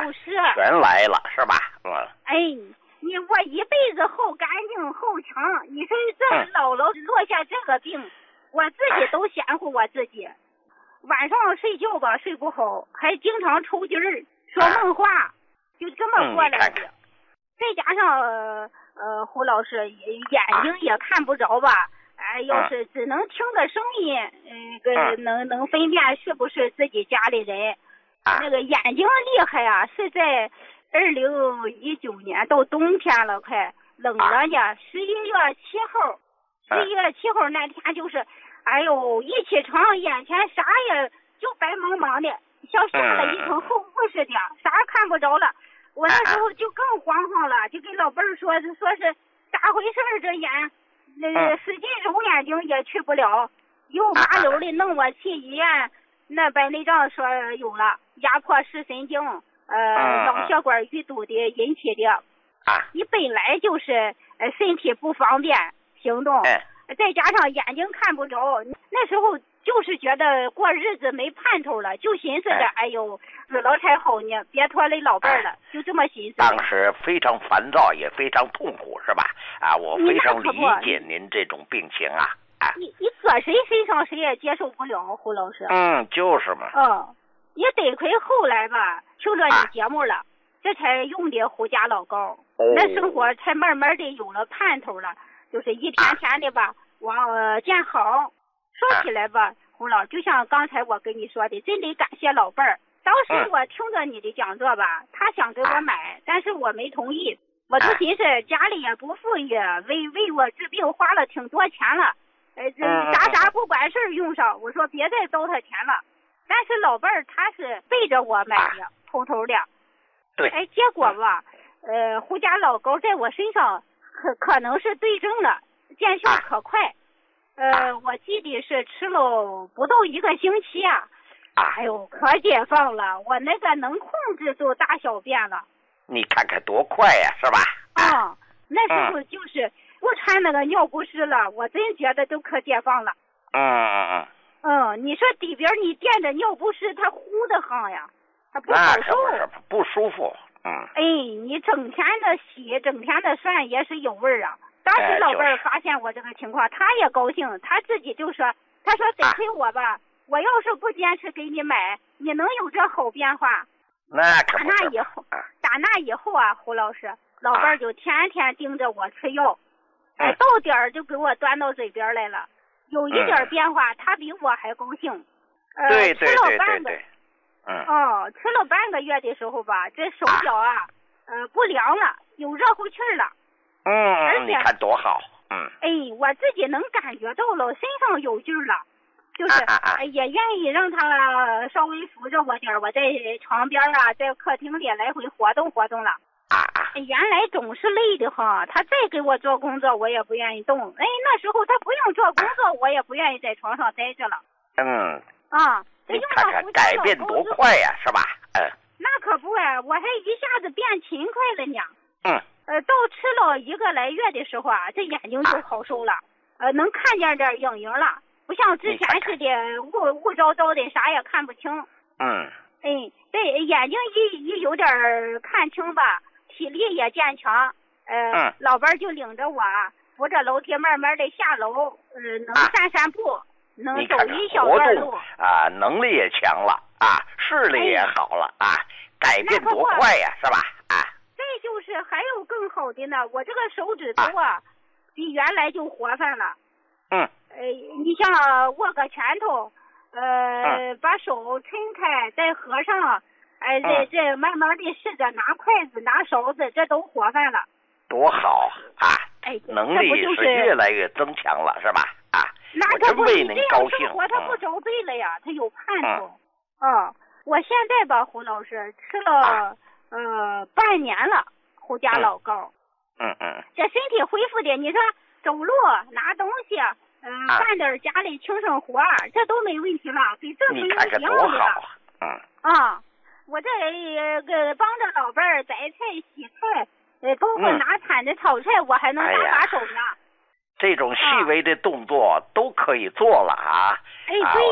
不是全来了是吧？ 哎，我一辈子后干净后强，你说这姥姥落下这个病，我自己都嫌乎我自己。晚上睡觉吧睡不好，还经常抽筋儿，说梦话，就这么过来的。再加上胡老师眼睛也看不着吧，要是只能听个声音，能分辨是不是自己家里人。那个眼睛厉害啊，是在2019年到冬天了，快冷了呢。11月7号那天就是，哎呦，一起床眼前啥也就白茫茫的，像下了一层厚雾似的，啥看不着了。我那时候就更慌了，就跟老辈儿说是咋回事这眼，使劲揉眼睛也去不了，又麻溜的弄我去医院，那白内障说有了，压迫视神经，脑血管淤堵的引起的。你本来就是身体不方便行动，再加上眼睛看不着，那时候就是觉得过日子没盼头了，就寻思着哎呦死了才好呢，别拖累老辈儿了，就这么寻思。 当时非常烦躁，也非常痛苦，是吧？我非常理解您这种病情啊。 你搁谁身上谁也接受不了，胡老师。 就是嘛。 也得亏后来吧，听着你节目了，这才用的胡家老膏，那生活才慢慢的有了盼头了，就是一天天的吧往见好。说起来吧，胡老，就像刚才我跟你说的，真得感谢老辈儿。当时我听着你的讲座吧，他想给我买，但是我没同意。我就寻思家里也不富裕，为我治病花了挺多钱了，啥不管事儿用上，我说别再糟蹋钱了。但是老辈儿他是背着我买的，偷偷的。 对。 结果吧，胡家老膏在我身上可能是对症了，见效可快。我记得是吃了不到1个星期啊，哎呦，可解放了，我那个能控制住大小便了。 你看看多快呀，是吧？ 那时候就是不穿那个尿不湿了，我真觉得都可解放了。你说里边你垫着尿不湿，它糊得慌呀，它不好受， 不舒服。 你整天的洗，整天的涮也是有味儿啊。当时老辈儿发现我这个情况，他也高兴，他自己就说，他说得亏我吧，我要是不坚持给你买，你能有这好变化。 那可不是。 打那以后啊，胡老师，老辈儿就天天盯着我吃药，到点儿就给我端到嘴边来了，有一点变化，他比我还高兴。 对。 吃了半个月的时候吧，这手脚啊，不凉了，有热乎气儿了。 你看多好。 我自己能感觉到了，身上有劲儿了，就是也愿意让他稍微扶着我点儿，我在床边啊，在客厅里来回活动活动了。原来总是累的慌，他再给我做工作，我也不愿意动。那时候他不用做工作，我也不愿意在床上待着了。 你看看改变多快呀，是吧？ 那可不我还一下子变勤快了呢。到吃了1个来月的时候啊，这眼睛就好受了，能看见点影影了，不像之前似的雾糟糟的，啥也看不清。对，眼睛一有点看清吧，体力也渐强。老伴儿就领着我扶着楼梯慢慢的下楼，能散步，能走一小段路。 能力也强了视力也好了改变多快呀，是吧？ 这就是还有更好的呢，我这个手指头比原来就活泛了。你像握个拳头，把手抻开再合上，这慢慢的试着拿筷子拿勺子，这都活泛了。 多好能力是越来越增强了，是吧？ 那可不，你这样生活他不着对了呀，他有盼头。我现在吧，胡老师吃了半年了胡家老膏。这身体恢复的，你说走路拿东西，干点家里轻生活，这都没问题了，给这没有别的了。我这帮着老辈儿摘菜洗菜，包括拿铲子炒菜，我还能搭把手呢。 这种细微的动作都可以做了对。